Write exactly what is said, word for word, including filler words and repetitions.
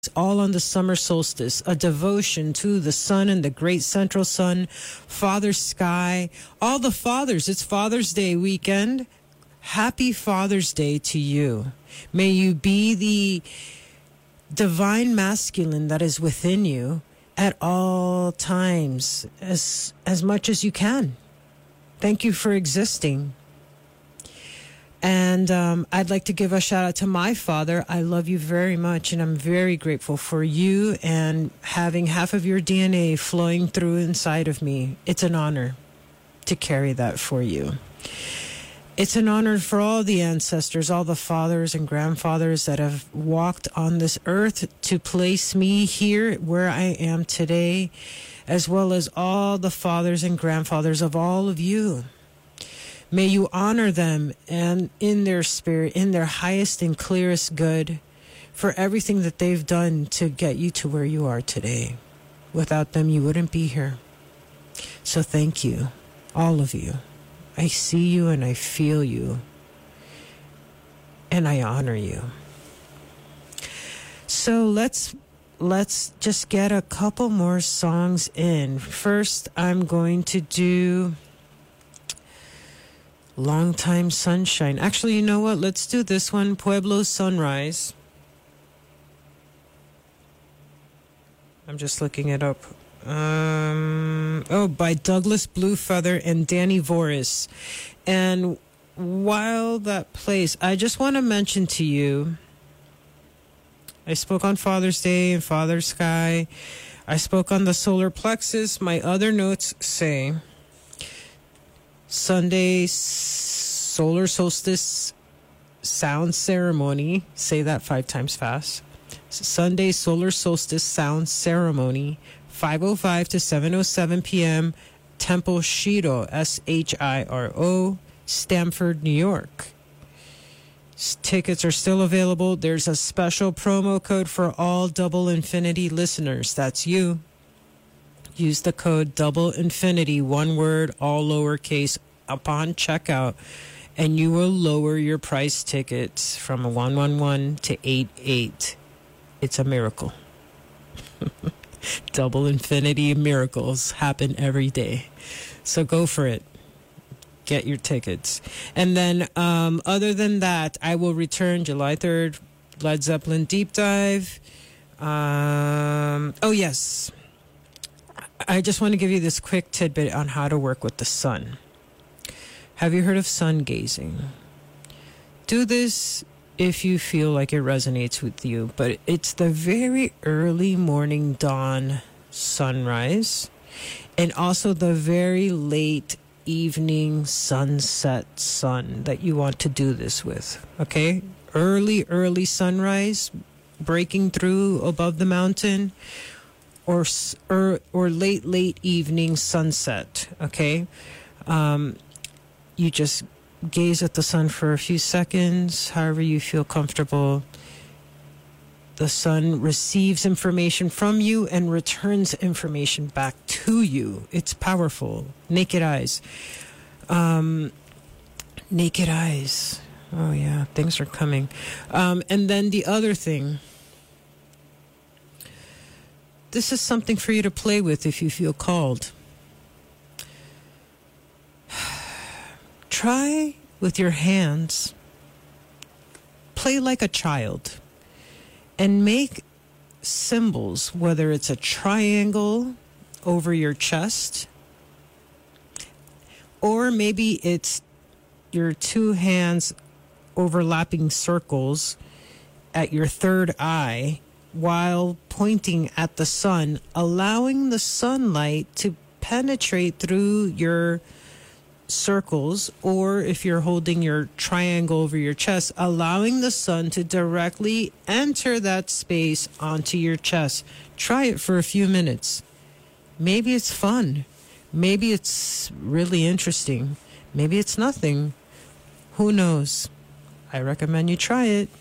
all on the summer solstice, a devotion to the sun and the great central sun, Father Sky, all the fathers. It's Father's Day weekend. Happy Father's Day to you. May you be the divine masculine that is within you at all times, as as much as you can. Thank you for existing. And um, I'd like to give a shout out to my father. I love you very much, and I'm very grateful for you and having half of your D N A flowing through inside of me. It's an honor to carry that for you. It's an honor for all the ancestors, all the fathers and grandfathers that have walked on this earth to place me here where I am today, as well as all the fathers and grandfathers of all of you. May you honor them and in their spirit, in their highest and clearest good, for everything that they've done to get you to where you are today. Without them, you wouldn't be here. So thank you, all of you. I see you and I feel you, and I honor you. So let's let's just get a couple more songs in. First, I'm going to do Long Time Sunshine. Actually, you know what? Let's do this one, Pueblo Sunrise. I'm just looking it up. Um, oh, by Douglas Bluefeather and Danny Voris. And while that plays, I just want to mention to you, I spoke on Father's Day and Father Sky. I spoke on the solar plexus. My other notes say Sunday solar solstice sound ceremony. Say that five times fast. Sunday solar solstice sound ceremony, five oh five to seven oh seven p.m. Temple Shiro, S H I R O, Stamford, New York. S- tickets are still available. There's a special promo code for all Double Infinity listeners. That's you. Use the code Double Infinity, one word, all lowercase, upon checkout, and you will lower your price tickets from one one one to eight eight. It's a miracle. Double Infinity miracles happen every day. So go for it. Get your tickets. And then um, other than that, I will return July third, Led Zeppelin Deep Dive. Um, oh, yes. I just want to give you this quick tidbit on how to work with the sun. Have you heard of sun gazing? Do this if you feel like it resonates with you, but it's the very early morning dawn sunrise and also the very late evening sunset sun that you want to do this with, okay? Early, early sunrise breaking through above the mountain, or or, or late, late evening sunset, okay? Um, you just gaze at the sun for a few seconds, however you feel comfortable. The sun receives information from you and returns information back to you. It's powerful. Naked eyes. Um, naked eyes. Oh, yeah, things are coming. Um, and then the other thing. This is something for you to play with if you feel called. Try with your hands. Play like a child. And make symbols, whether it's a triangle over your chest, or maybe it's your two hands overlapping circles at your third eye while pointing at the sun, allowing the sunlight to penetrate through your circles, or if you're holding your triangle over your chest, allowing the sun to directly enter that space onto your chest. Try it for a few minutes. Maybe it's fun. Maybe it's really interesting. Maybe it's nothing. Who knows? I recommend you try it.